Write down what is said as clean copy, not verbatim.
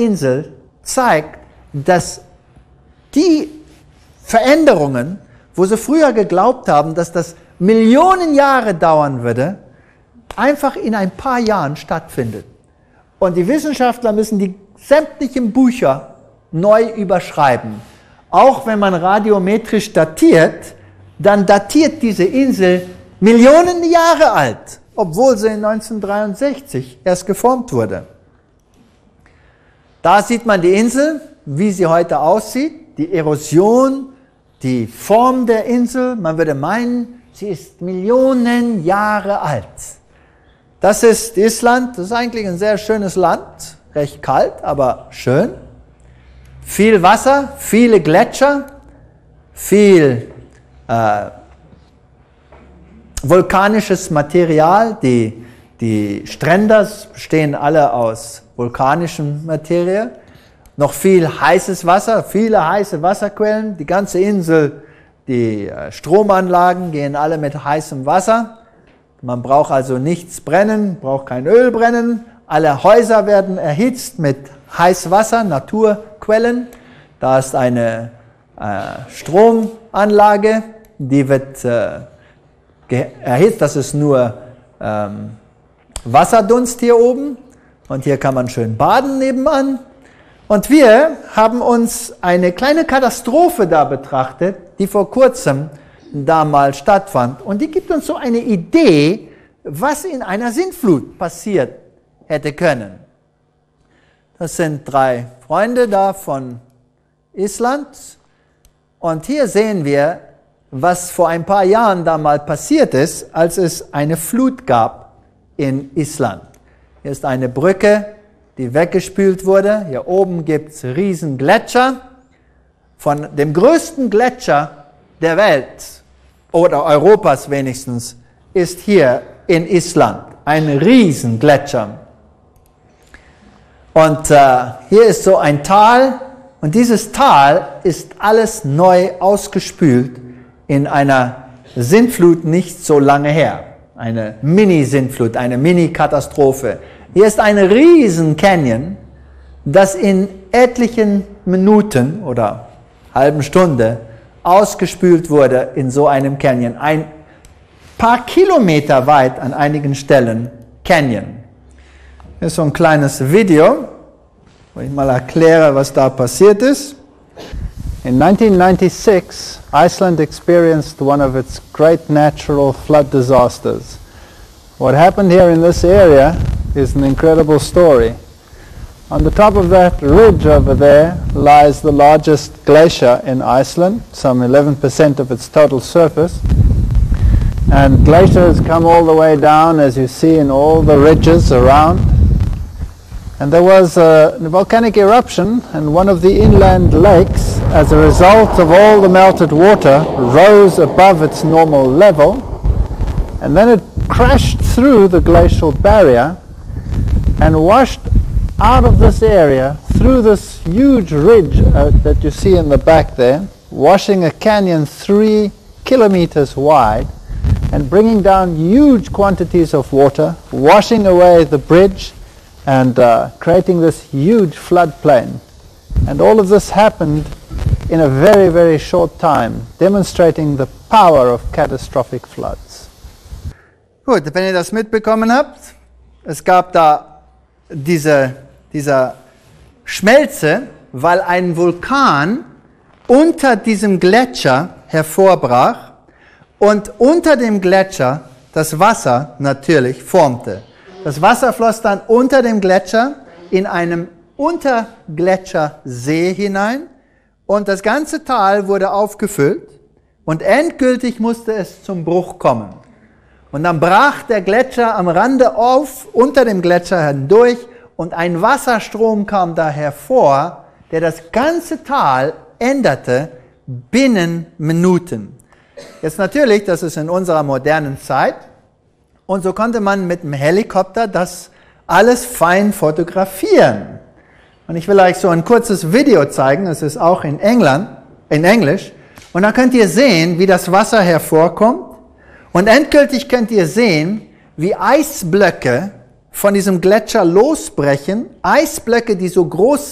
Insel zeigt, dass die Veränderungen, wo sie früher geglaubt haben, dass das Millionen Jahre dauern würde, einfach in ein paar Jahren stattfindet. Und die Wissenschaftler müssen die sämtlichen Bücher neu überschreiben. Auch wenn man radiometrisch datiert, dann datiert diese Insel Millionen Jahre alt, obwohl sie in 1963 erst geformt wurde. Da sieht man die Insel, wie sie heute aussieht, die Erosion, die Form der Insel. Man würde meinen, sie ist Millionen Jahre alt. Das ist Island, das ist eigentlich ein sehr schönes Land, recht kalt, aber schön. Viel Wasser, viele Gletscher, viel vulkanisches Material. Die Strände bestehen alle aus vulkanischem Materie. Noch viel heißes Wasser, viele heiße Wasserquellen. Die ganze Insel, die Stromanlagen gehen alle mit heißem Wasser. Man braucht also nichts brennen, braucht kein Öl brennen. Alle Häuser werden erhitzt mit Heißwasser, Naturquellen. Da ist eine Stromanlage, die wird erhitzt. Das ist nur Wasserdunst hier oben. Und hier kann man schön baden nebenan. Und wir haben uns eine kleine Katastrophe da betrachtet, die vor kurzem da mal stattfand. Und die gibt uns so eine Idee, was in einer Sintflut passiert hätte können. Das sind 3 Freunde da von Island. Und hier sehen wir, was vor ein paar Jahren da mal passiert ist, als es eine Flut gab in Island. Hier ist eine Brücke, die weggespült wurde. Hier oben gibt es riesen Gletscher. Von dem größten Gletscher der Welt, oder Europas wenigstens, ist hier in Island ein riesen Gletscher. Und hier ist so ein Tal, und dieses Tal ist alles neu ausgespült in einer Sintflut nicht so lange her. Eine Mini-Sintflut, eine Mini-Katastrophe. Hier ist ein riesen Canyon, das in etlichen Minuten oder halben Stunde ausgespült wurde in so einem Canyon. Ein paar Kilometer weit an einigen Stellen Canyon. Hier ist so ein kleines Video, wo ich mal erkläre, was da passiert ist. In 1996, Iceland experienced one of its great natural flood disasters. What happened here in this area is an incredible story. On the top of that ridge over there lies the largest glacier in Iceland, some 11% of its total surface. And glaciers come all the way down, as you see, in all the ridges around. And there was a volcanic eruption, and one of the inland lakes, as a result of all the melted water, rose above its normal level, and then it crashed through the glacial barrier and washed out of this area through this huge ridge that you see in the back there, washing a canyon 3 kilometers wide and bringing down huge quantities of water, washing away the bridge and creating this huge floodplain. And all of this happened in a very, very short time, demonstrating the power of catastrophic floods. Gut, wenn ihr das mitbekommen habt, es gab da dieser Schmelze, weil ein Vulkan unter diesem Gletscher hervorbrach und unter dem Gletscher das Wasser natürlich formte. Das Wasser floss dann unter dem Gletscher in einem Untergletschersee hinein und das ganze Tal wurde aufgefüllt und endgültig musste es zum Bruch kommen. Und dann brach der Gletscher am Rande auf, unter dem Gletscher hindurch, und ein Wasserstrom kam da hervor, der das ganze Tal änderte binnen Minuten. Jetzt natürlich, das ist in unserer modernen Zeit, und so konnte man mit dem Helikopter das alles fein fotografieren. Und ich will euch so ein kurzes Video zeigen, es ist auch in Englisch, und dann könnt ihr sehen, wie das Wasser hervorkommt, und endgültig könnt ihr sehen, wie Eisblöcke von diesem Gletscher losbrechen, Eisblöcke, die so groß